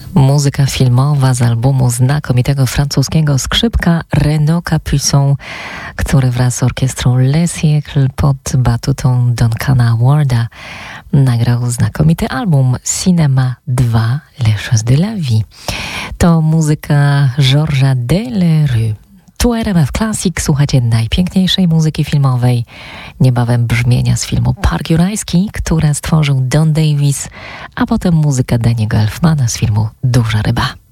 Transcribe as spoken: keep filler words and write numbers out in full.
Muzyka filmowa z albumu znakomitego francuskiego skrzypka Renaud Capuçon, który wraz z orkiestrą Le Siècle pod batutą Duncana Warda nagrał znakomity album Cinema dwa Les Choses de la Vie. To muzyka Georgesa Delerue. Tu R M F Classic, słuchacie najpiękniejszej muzyki filmowej, niebawem brzmienia z filmu Park Jurajski, które stworzył Don Davis, a potem muzyka Danny'ego Elfmana z filmu Duża Ryba.